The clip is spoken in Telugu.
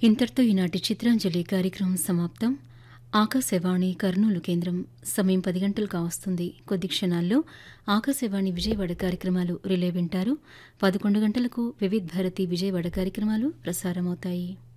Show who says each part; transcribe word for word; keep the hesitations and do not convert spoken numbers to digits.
Speaker 1: ఇంతటితో ఈనాటి చిత్రాంజలి కార్యక్రమం సమాప్తం. ఆకాశవాణి కర్నూలు కేంద్రం సమయం పది గంటలు కావస్తుంది. కొద్ది క్షణాల్లో ఆకాశవాణి విజయవాడ కార్యక్రమాలు రిలే వింటారు. పదకొండు గంటలకు వివిధ్ భారతి విజయవాడ కార్యక్రమాలు ప్రసారమవుతాయి.